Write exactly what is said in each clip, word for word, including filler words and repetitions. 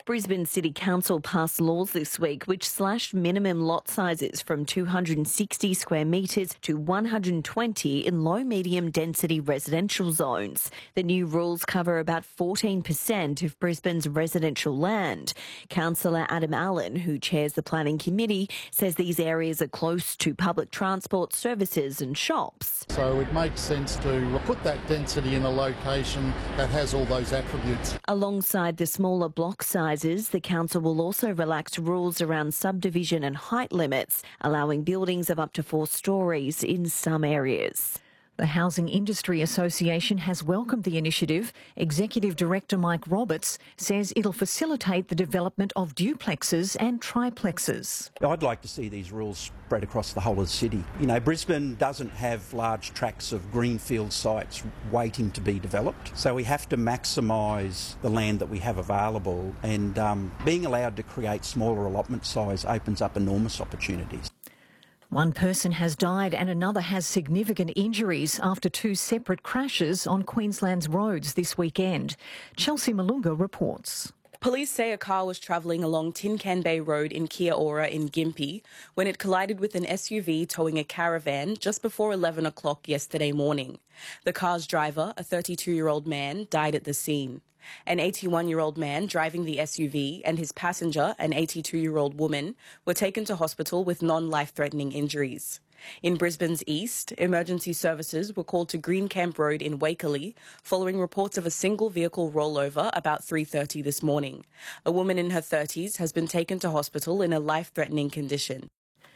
Brisbane City Council passed laws this week which slashed minimum lot sizes from two hundred sixty square metres to one hundred twenty in low-medium density residential zones. The new rules cover about fourteen percent of Brisbane's residential land. Councillor Adam Allen, who chairs the planning committee, says these areas are close to public transport services and shops. So it makes sense to put that density in a location that has all those attributes. Alongside the smaller block sizes, the council will also relax rules around subdivision and height limits, allowing buildings of up to four storeys in some areas. The Housing Industry Association has welcomed the initiative. Executive Director Mike Roberts says it'll facilitate the development of duplexes and triplexes. I'd like to see these rules spread across the whole of the city. You know, Brisbane doesn't have large tracts of greenfield sites waiting to be developed, so we have to maximise the land that we have available, and um, being allowed to create smaller allotment size opens up enormous opportunities. One person has died and another has significant injuries after two separate crashes on Queensland's roads this weekend. Chelsea Malunga reports. Police say a car was travelling along Tin Can Bay Road in Kia Ora in Gympie when it collided with an S U V towing a caravan just before eleven o'clock yesterday morning. The car's driver, a thirty-two-year-old man, died at the scene. An eighty-one-year-old man driving the S U V and his passenger, an eighty-two-year-old woman, were taken to hospital with non-life-threatening injuries. In Brisbane's east, emergency services were called to Green Camp Road in Wakerley following reports of a single vehicle rollover about three thirty this morning. A woman in her thirties has been taken to hospital in a life-threatening condition.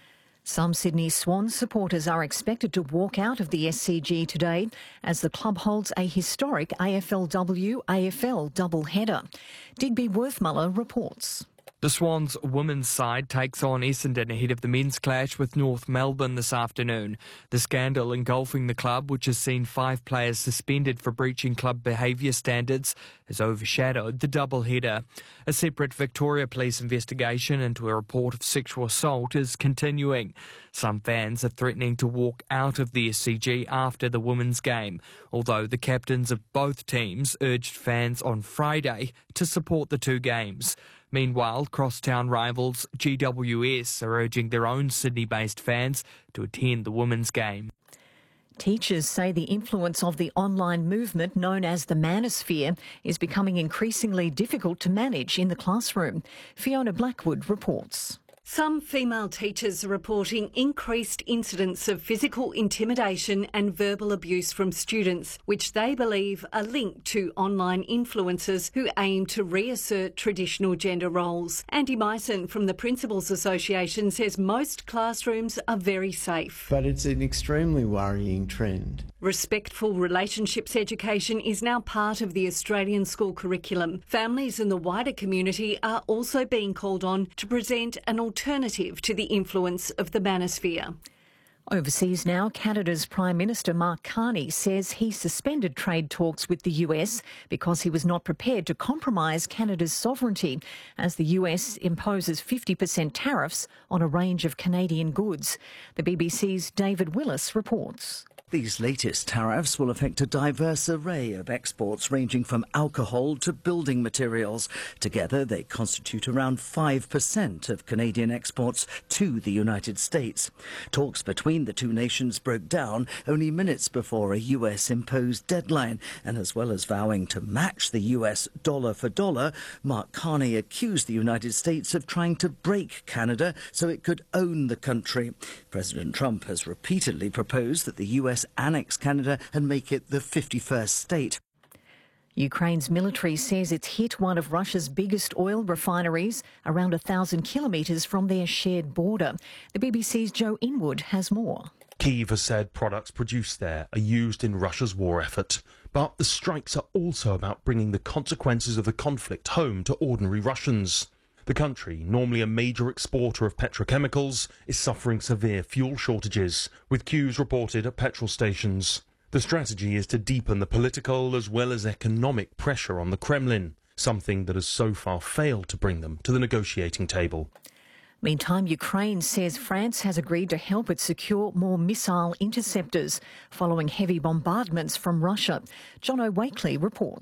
Some Sydney Swans supporters are expected to walk out of the S C G today as the club holds a historic A F L W A F L double-header. Digby Worthmuller reports. The Swans women's side takes on Essendon ahead of the men's clash with North Melbourne this afternoon. The scandal engulfing the club, which has seen five players suspended for breaching club behaviour standards, has overshadowed the double-header. A separate Victoria Police investigation into a report of sexual assault is continuing. Some fans are threatening to walk out of the S C G after the women's game, although the captains of both teams urged fans on Friday to support the two games. Meanwhile, crosstown rivals G W S are urging their own Sydney-based fans to attend the women's game. Teachers say the influence of the online movement known as the manosphere is becoming increasingly difficult to manage in the classroom. Fiona Blackwood reports. Some female teachers are reporting increased incidents of physical intimidation and verbal abuse from students, which they believe are linked to online influencers who aim to reassert traditional gender roles. Andy Myson from the Principals Association says most classrooms are very safe. But it's an extremely worrying trend. Respectful relationships education is now part of the Australian school curriculum. Families in the wider community are also being called on to present an alternative to the influence of the manosphere. Overseas now, Canada's Prime Minister Mark Carney says he suspended trade talks with the U S because he was not prepared to compromise Canada's sovereignty as the U S imposes fifty percent tariffs on a range of Canadian goods. The B B C's David Willis reports. These latest tariffs will affect a diverse array of exports ranging from alcohol to building materials. Together, they constitute around five percent of Canadian exports to the United States. Talks between the two nations broke down only minutes before a U S-imposed deadline, and as well as vowing to match the U S dollar for dollar, Mark Carney accused the United States of trying to break Canada so it could own the country. President Trump has repeatedly proposed that the U S annex Canada and make it the fifty-first state. Ukraine's military says it's hit one of Russia's biggest oil refineries, around a thousand kilometres from their shared border. The B B C's Joe Inwood has more. Kyiv has said products produced there are used in Russia's war effort. But the strikes are also about bringing the consequences of the conflict home to ordinary Russians. The country, normally a major exporter of petrochemicals, is suffering severe fuel shortages, with queues reported at petrol stations. The strategy is to deepen the political as well as economic pressure on the Kremlin, something that has so far failed to bring them to the negotiating table. Meantime, Ukraine says France has agreed to help it secure more missile interceptors following heavy bombardments from Russia. John O'Wakely reports.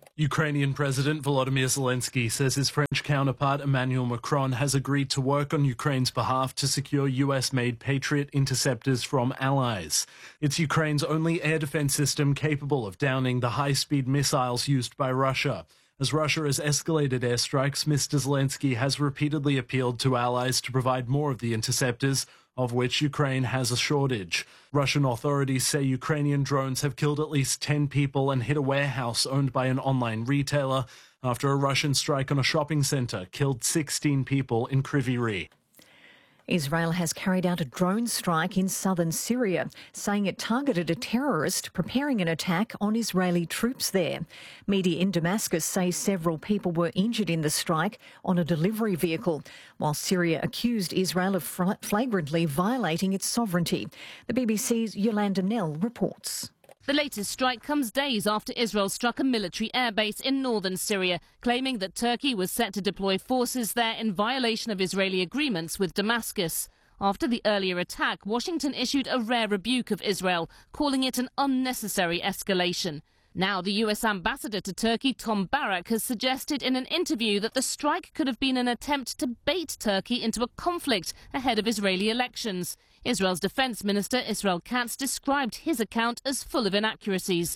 Ukrainian President Volodymyr Zelensky says his French counterpart Emmanuel Macron has agreed to work on Ukraine's behalf to secure U S-made Patriot interceptors from allies. It's Ukraine's only air defense system capable of downing the high-speed missiles used by Russia. As Russia has escalated airstrikes, Mister Zelensky has repeatedly appealed to allies to provide more of the interceptors, of which Ukraine has a shortage. Russian authorities say Ukrainian drones have killed at least ten people and hit a warehouse owned by an online retailer after a Russian strike on a shopping centre killed sixteen people in Kryvyi Rih. Israel has carried out a drone strike in southern Syria, saying it targeted a terrorist preparing an attack on Israeli troops there. Media in Damascus say several people were injured in the strike on a delivery vehicle, while Syria accused Israel of flagrantly violating its sovereignty. The B B C's Yolanda Nell reports. The latest strike comes days after Israel struck a military airbase in northern Syria, claiming that Turkey was set to deploy forces there in violation of Israeli agreements with Damascus. After the earlier attack, Washington issued a rare rebuke of Israel, calling it an unnecessary escalation. Now, the U S ambassador to Turkey, Tom Barak, has suggested in an interview that the strike could have been an attempt to bait Turkey into a conflict ahead of Israeli elections. Israel's defense minister, Israel Katz, described his account as full of inaccuracies.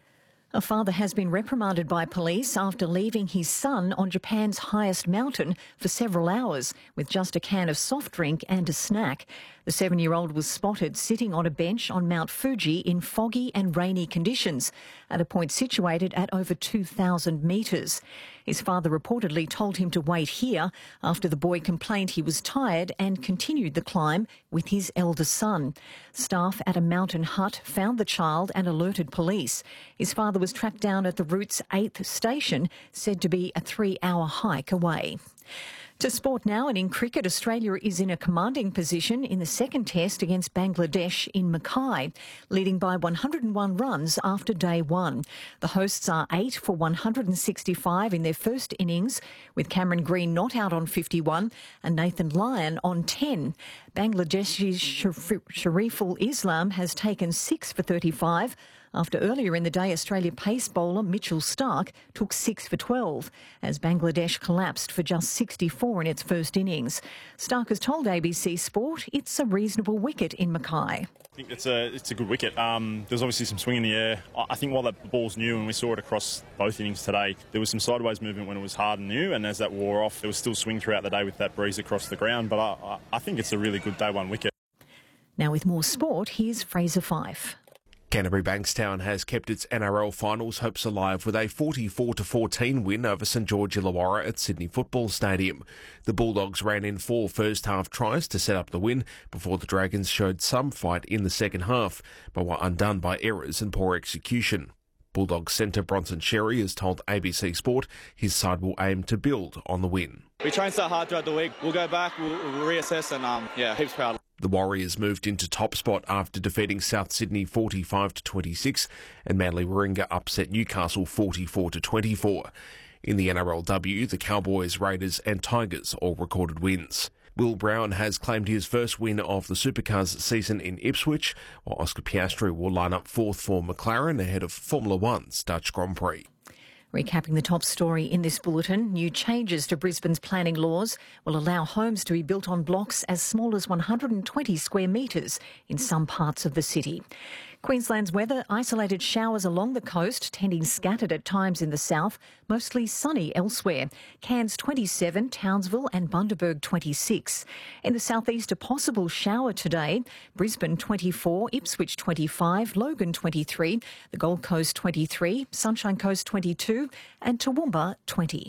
A father has been reprimanded by police after leaving his son on Japan's highest mountain for several hours with just a can of soft drink and a snack. The seven-year-old was spotted sitting on a bench on Mount Fuji in foggy and rainy conditions at a point situated at over two thousand metres. His father reportedly told him to wait here after the boy complained he was tired and continued the climb with his elder son. Staff at a mountain hut found the child and alerted police. His father was tracked down at the route's eighth station, said to be a three-hour hike away. To sport now, and in cricket, Australia is in a commanding position in the second test against Bangladesh in Mackay, leading by one hundred and one runs after day one. The hosts are eight for one hundred and sixty-five in their first innings, with Cameron Green not out on fifty-one and Nathan Lyon on ten. Bangladesh's Shariful Islam has taken six for thirty-five, after earlier in the day Australia pace bowler Mitchell Starc took six for twelve as Bangladesh collapsed for just sixty-four in its first innings. Starc has told A B C Sport it's a reasonable wicket in Mackay. I think it's a it's a good wicket. Um, there's obviously some swing in the air. I think while that ball's new, and we saw it across both innings today, there was some sideways movement when it was hard and new, and as that wore off, there was still swing throughout the day with that breeze across the ground. But I, I think it's a really good day one wicket. Now with more sport, here's Fraser Fife. Canterbury Bankstown has kept its N R L finals hopes alive with a forty-four to fourteen win over St George Illawarra at Sydney Football Stadium. The Bulldogs ran in four first-half tries to set up the win before the Dragons showed some fight in the second half, but were undone by errors and poor execution. Bulldogs centre Bronson Sherry has told A B C Sport his side will aim to build on the win. We train so hard throughout the week. We'll go back, we'll, we'll reassess, and um, yeah, heaps proud. The Warriors moved into top spot after defeating South Sydney forty-five to twenty-six, and Manly Warringah upset Newcastle forty-four to twenty-four. In the N R L W, the Cowboys, Raiders and Tigers all recorded wins. Will Brown has claimed his first win of the Supercars season in Ipswich, while Oscar Piastri will line up fourth for McLaren ahead of Formula One's Dutch Grand Prix. Recapping the top story in this bulletin, new changes to Brisbane's planning laws will allow homes to be built on blocks as small as one hundred twenty square metres in some parts of the city. Queensland's weather, isolated showers along the coast, tending scattered at times in the south, mostly sunny elsewhere. Cairns twenty-seven, Townsville and Bundaberg twenty-six. In the southeast, a possible shower today. Brisbane twenty-four, Ipswich twenty-five, Logan twenty-three, the Gold Coast twenty-three, Sunshine Coast twenty-two and Toowoomba twenty.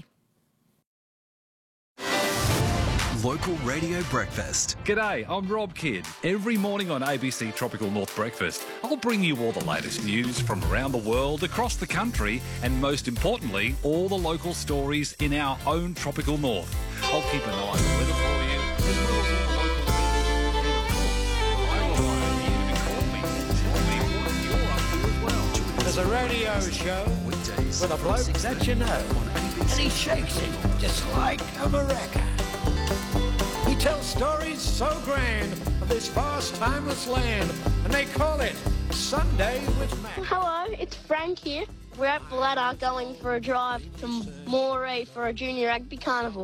Local Radio Breakfast. G'day, I'm Rob Kidd. Every morning on A B C Tropical North Breakfast, I'll bring you all the latest news from around the world, across the country, and most importantly, all the local stories in our own Tropical North. I'll keep an eye on the weather for you, as well as all the local events. I will line here to call me and tell me what you're up to as well. There's a radio show with a bloke that you know, and he shakes it just like a maraca. He tells stories so grand of this vast, timeless land, and they call it Sunday with Mac. Hello, it's Frank here. We're at Bladder going for a drive to Moree for a junior rugby carnival.